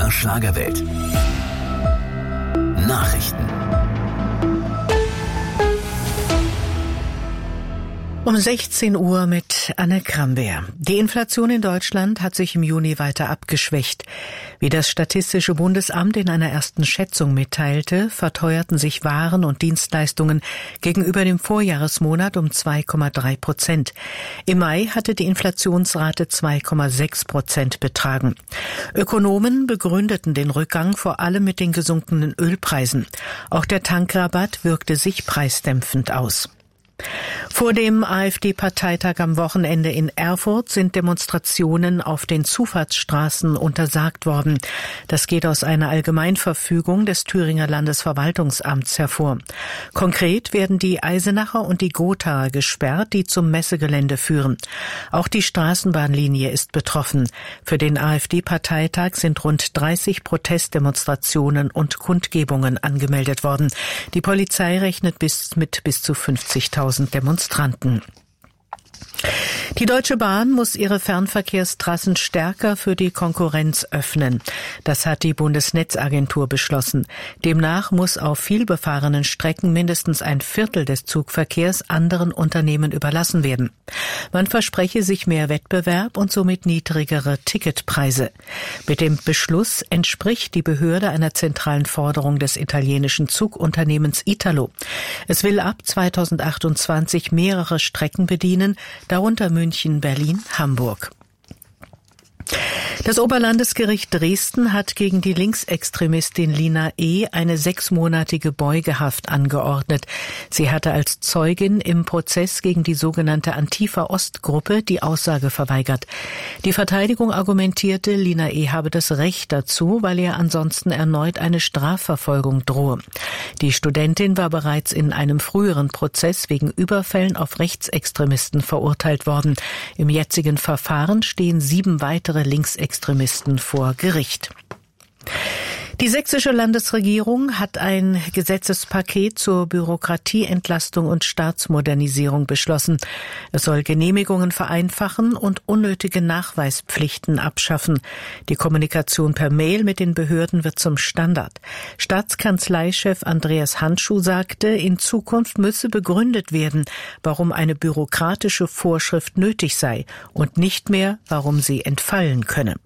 MDR Schlagerwelt. Nachrichten. Um 16 Uhr mit Anne Krambeer. Die Inflation in Deutschland hat sich im Juni weiter abgeschwächt. Wie das Statistische Bundesamt in einer ersten Schätzung mitteilte, verteuerten sich Waren und Dienstleistungen gegenüber dem Vorjahresmonat um 2,3%. Im Mai hatte die Inflationsrate 2,6% betragen. Ökonomen begründeten den Rückgang vor allem mit den gesunkenen Ölpreisen. Auch der Tankrabatt wirkte sich preisdämpfend aus. Vor dem AfD-Parteitag am Wochenende in Erfurt sind Demonstrationen auf den Zufahrtsstraßen untersagt worden. Das geht aus einer Allgemeinverfügung des Thüringer Landesverwaltungsamts hervor. Konkret werden die Eisenacher und die Gothaer gesperrt, die zum Messegelände führen. Auch die Straßenbahnlinie ist betroffen. Für den AfD-Parteitag sind rund 30 Protestdemonstrationen und Kundgebungen angemeldet worden. Die Polizei rechnet mit bis zu 50.000 Demonstranten. Die Deutsche Bahn muss ihre Fernverkehrstrassen stärker für die Konkurrenz öffnen. Das hat die Bundesnetzagentur beschlossen. Demnach muss auf vielbefahrenen Strecken mindestens ein Viertel des Zugverkehrs anderen Unternehmen überlassen werden. Man verspreche sich mehr Wettbewerb und somit niedrigere Ticketpreise. Mit dem Beschluss entspricht die Behörde einer zentralen Forderung des italienischen Zugunternehmens Italo. Es will ab 2028 mehrere Strecken bedienen, darunter München, Berlin, Hamburg. Das Oberlandesgericht Dresden hat gegen die Linksextremistin Lina E. eine 6-monatige Beugehaft angeordnet. Sie hatte als Zeugin im Prozess gegen die sogenannte Antifa-Ost-Gruppe die Aussage verweigert. Die Verteidigung argumentierte, Lina E. habe das Recht dazu, weil ihr ansonsten erneut eine Strafverfolgung drohe. Die Studentin war bereits in einem früheren Prozess wegen Überfällen auf Rechtsextremisten verurteilt worden. Im jetzigen Verfahren stehen 7 weitere Linksextremisten vor Gericht. Die sächsische Landesregierung hat ein Gesetzespaket zur Bürokratieentlastung und Staatsmodernisierung beschlossen. Es soll Genehmigungen vereinfachen und unnötige Nachweispflichten abschaffen. Die Kommunikation per Mail mit den Behörden wird zum Standard. Staatskanzleichef Andreas Handschuh sagte, in Zukunft müsse begründet werden, warum eine bürokratische Vorschrift nötig sei und nicht mehr, warum sie entfallen könne.